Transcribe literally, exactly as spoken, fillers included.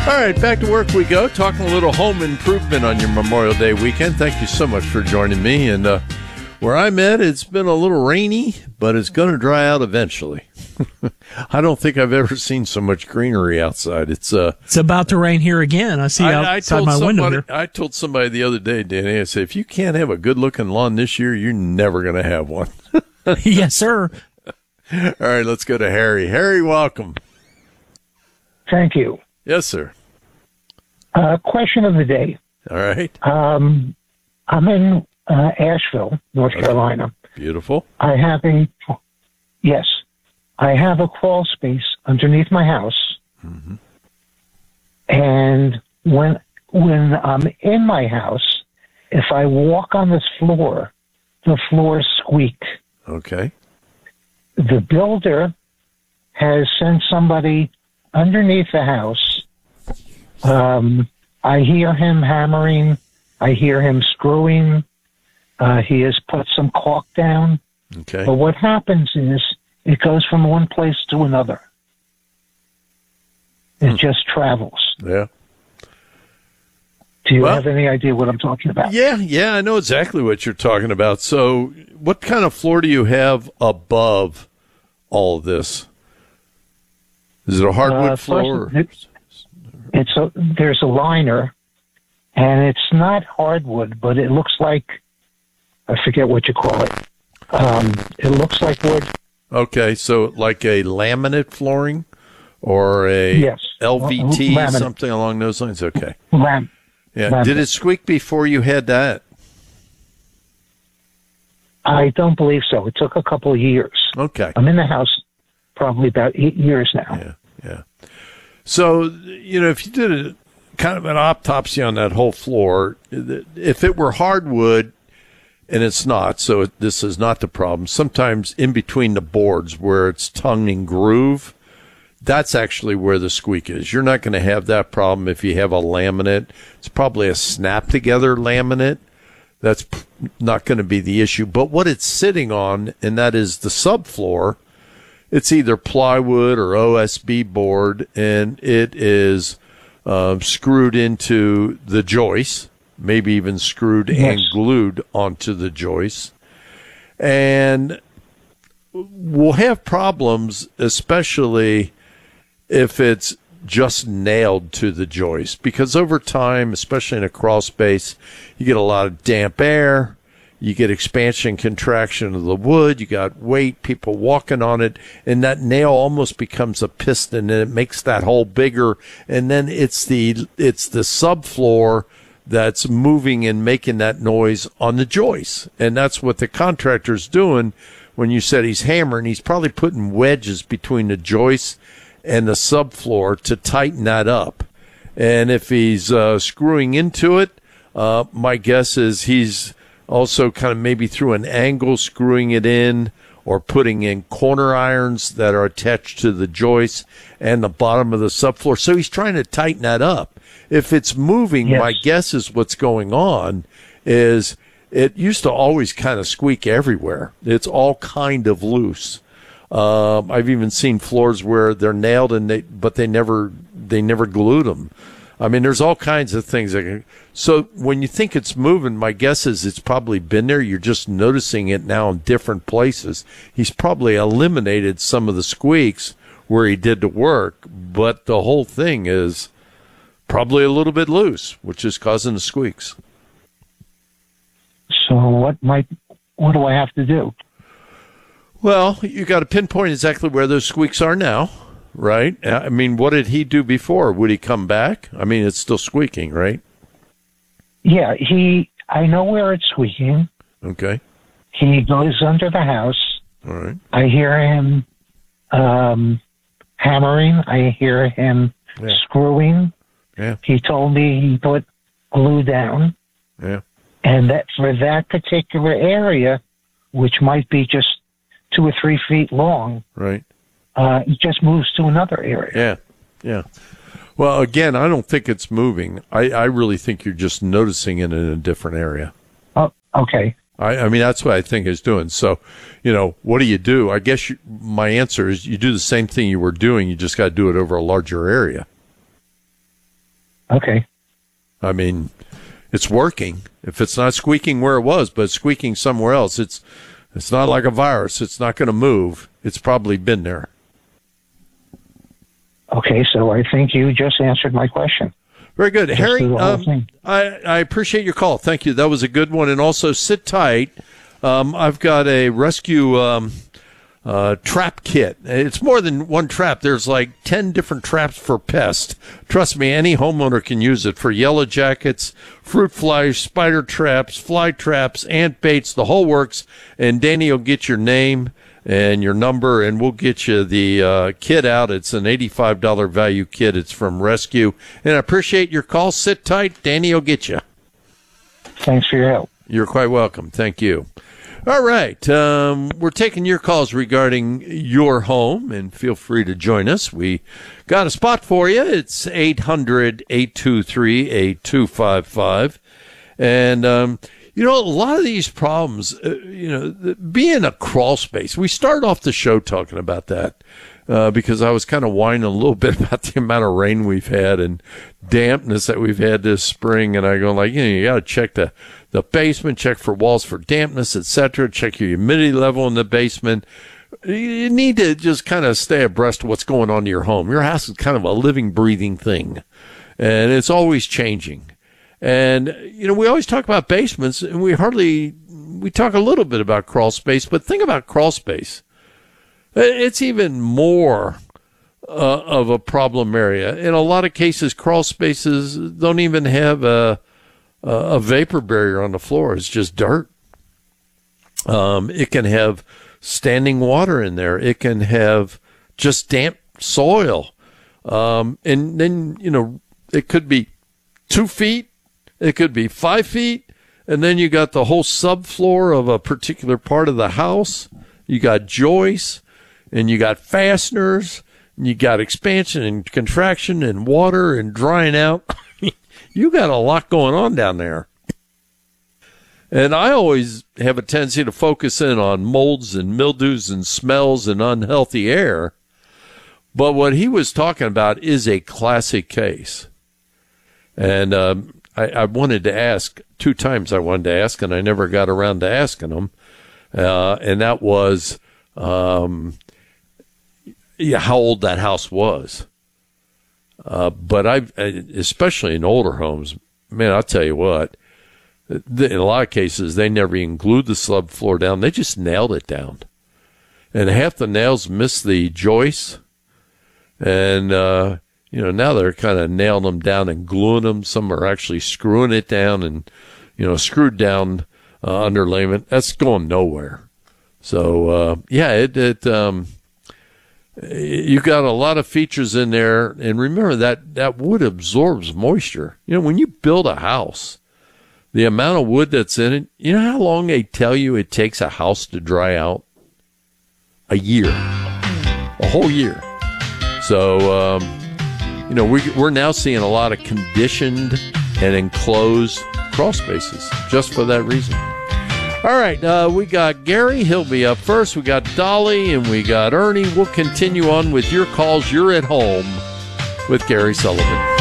All right, back to work we go, talking a little home improvement on your Memorial Day weekend. Thank you so much for joining me. And uh, where I'm at, it's been a little rainy, but it's going to dry out eventually. I don't think I've ever seen so much greenery outside. It's uh, it's about to rain here again. I see I, I outside told my somebody, window here. I told somebody the other day, Danny, I said, if you can't have a good-looking lawn this year, you're never going to have one. Yes, sir. All right, let's go to Harry. Harry, welcome. Thank you. Yes, sir. Uh, question of the day. All right. Um, I'm in uh, Asheville, North Carolina. Beautiful. I have a, yes, I have a crawl space underneath my house. Mm-hmm. And when, when I'm in my house, if I walk on this floor, the floor squeak. Okay. The builder has sent somebody underneath the house. Um, I hear him hammering. I hear him screwing. Uh, he has put some caulk down. Okay. But what happens is it goes from one place to another. It Hmm. just travels. Yeah. Do you Well, have any idea what I'm talking about? Yeah, yeah, I know exactly what you're talking about. So what kind of floor do you have above all of this? Is it a hardwood Uh, floor? first, it- It's a, there's a liner, and it's not hardwood, but it looks like, I forget what you call it. Um, it looks like wood. Okay, so like a laminate flooring or a Yes. L V T, Laminate. something along those lines? Okay. Lam- Yeah. Laminate. Did it squeak before you had that? I don't believe so. It took a couple of years. Okay. I'm in the house probably about eight years now. Yeah, yeah. So, you know, if you did a kind of an autopsy on that whole floor, if it were hardwood, and it's not, so it, this is not the problem, sometimes in between the boards where it's tongue and groove, that's actually where the squeak is. You're not going to have that problem if you have a laminate. It's probably a snap-together laminate. That's p- not going to be the issue. But what it's sitting on, and that is the subfloor, it's either plywood or O S B board, and it is uh, screwed into the joist, maybe even screwed Yes. and glued onto the joist. And we'll have problems, especially if it's just nailed to the joist, because over time, especially in a crawl space, you get a lot of damp air. You get expansion, contraction of the wood. You got weight, people walking on it, and that nail almost becomes a piston, and it makes that hole bigger. And then it's the it's the subfloor that's moving and making that noise on the joist, and that's what the contractor's doing. When you said he's hammering, he's probably putting wedges between the joist and the subfloor to tighten that up. And if he's uh, screwing into it, uh, my guess is he's also kind of maybe through an angle screwing it in, or putting in corner irons that are attached to the joist and the bottom of the subfloor. So he's trying to tighten that up. If it's moving, Yes. my guess is what's going on is it used to always kind of squeak everywhere. It's all kind of loose. Um, I've even seen floors where they're nailed and they, but they never, they never glued them. I mean, there's all kinds of things that can, so when you think it's moving, my guess is it's probably been there. You're just noticing it now in different places. He's probably eliminated some of the squeaks where he did the work, but the whole thing is probably a little bit loose, which is causing the squeaks. So what might, what do I have to do? Well, you got to pinpoint exactly where those squeaks are now, right? I mean, what did he do before? Would he come back? I mean, it's still squeaking, right? Yeah, he, I know where it's squeaking. Okay. He goes under the house. All right. I hear him um, hammering. I hear him Yeah. screwing. Yeah. He told me he put glue down. Yeah. And that for that particular area, which might be just two or three feet long, Right. uh, it just moves to another area. Yeah. Yeah. Well, again, I don't think it's moving. I, I really think you're just noticing it in a different area. Oh, okay. I, I mean, that's what I think it's doing. So, you know, what do you do? I guess you, my answer is you do the same thing you were doing. You just got to do it over a larger area. Okay. I mean, it's working. If it's not squeaking where it was, but it's squeaking somewhere else, it's it's not like a virus. It's not going to move. It's probably been there. Okay, so I think you just answered my question. Very good. Just Harry, do the whole um, thing. I, I appreciate your call. Thank you. That was a good one. And also sit tight. Um, I've got a rescue um, uh, trap kit. It's more than one trap. There's like ten different traps for pests. Trust me, any homeowner can use it for yellow jackets, fruit flies, spider traps, fly traps, ant baits, the whole works. And Danny will get your name and your number, and we'll get you the uh, kit out. It's an eighty-five dollars value kit. It's from Rescue. And I appreciate your call. Sit tight. Danny will get you. Thanks for your help. You're quite welcome. Thank you. All right. Um, we're taking your calls regarding your home, and feel free to join us. We got a spot for you. It's eight hundred, eight two three, eight two five five. And, um, you know, a lot of these problems, uh, you know, being a crawl space, we started off the show talking about that uh, because I was kind of whining a little bit about the amount of rain we've had and dampness that we've had this spring. And I go like, you know, you got to check the, the basement, check for walls for dampness, et cetera, check your humidity level in the basement. You need to just kind of stay abreast of what's going on in your home. Your house is kind of a living, breathing thing, and it's always changing. And, you know, we always talk about basements, and we hardly, we talk a little bit about crawl space, but think about crawl space. It's even more uh, of a problem area. In a lot of cases, crawl spaces don't even have a, a vapor barrier on the floor. It's just dirt. Um, it can have standing water in there. It can have just damp soil. Um, and then, you know, it could be two feet. It could be five feet, and then you got the whole subfloor of a particular part of the house. You got joists, and you got fasteners, and you got expansion and contraction and water and drying out. You got a lot going on down there. And I always have a tendency to focus in on molds and mildews and smells and unhealthy air. But what he was talking about is a classic case. And, um, I, I wanted to ask, two times I wanted to ask, and I never got around to asking them. Uh, and that was um, yeah, how old that house was. Uh, but I, especially in older homes, man, I'll tell you what, in a lot of cases, they never even glued the subfloor down. They just nailed it down. And half the nails missed the joists. And, uh, you know, now they're kind of nailing them down and gluing them. Some are actually screwing it down and, you know, screwed down uh, underlayment. That's going nowhere. So, uh, yeah, it, it, um, you got a lot of features in there. And remember that, that wood absorbs moisture. You know, when you build a house, the amount of wood that's in it, you know how long they tell you it takes a house to dry out? A year. A whole year. So, um, you know, we, we're now seeing a lot of conditioned and enclosed crawl spaces just for that reason. All right, uh, we got Gary. He'll be up first. We got Dolly and we got Ernie. We'll continue on with your calls. You're at home with Gary Sullivan.